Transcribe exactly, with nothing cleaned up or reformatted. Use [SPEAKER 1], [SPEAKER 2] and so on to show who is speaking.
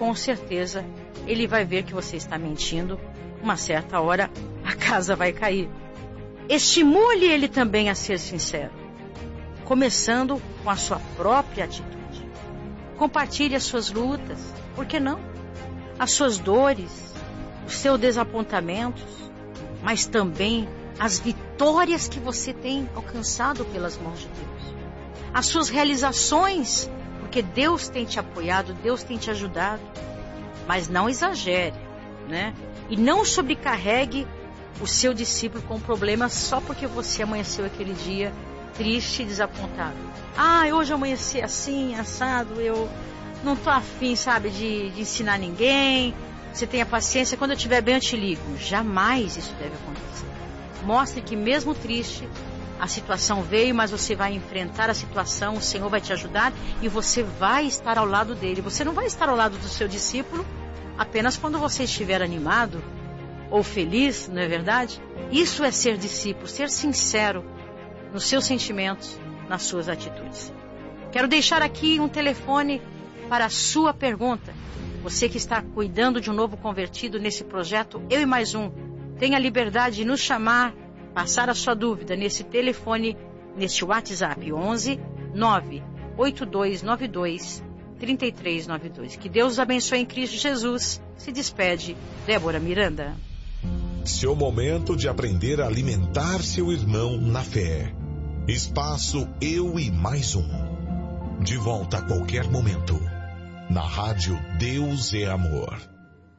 [SPEAKER 1] com certeza ele vai ver que você está mentindo. Uma certa hora a casa vai cair. Estimule ele também a ser sincero, começando com a sua própria atitude. Compartilhe as suas lutas, por que não? As suas dores, os seus desapontamentos, mas também as vitórias que você tem alcançado pelas mãos de Deus. As suas realizações, porque Deus tem te apoiado, Deus tem te ajudado. Mas não exagere, né? E não sobrecarregue o seu discípulo com problemas só porque você amanheceu aquele dia triste e desapontado. Ah, hoje eu amanheci assim, assado, eu não tô afim, sabe, de, de ensinar ninguém. Você tenha paciência, quando eu estiver bem eu te ligo. Jamais isso deve acontecer. Mostre que mesmo triste, a situação veio, mas você vai enfrentar a situação, o Senhor vai te ajudar e você vai estar ao lado dele. Você não vai estar ao lado do seu discípulo apenas quando você estiver animado ou feliz, não é verdade? Isso é ser discípulo, ser sincero nos seus sentimentos, nas suas atitudes. Quero deixar aqui um telefone para a sua pergunta. Você que está cuidando de um novo convertido nesse projeto, Eu e Mais Um, tenha a liberdade de nos chamar, passar a sua dúvida nesse telefone, neste WhatsApp onze nove oito dois nove dois três três nove dois. Que Deus os abençoe em Cristo Jesus. Se despede, Débora Miranda.
[SPEAKER 2] Seu momento de aprender a alimentar seu irmão na fé. Espaço Eu e Mais Um. De volta a qualquer momento. Na rádio Deus é Amor.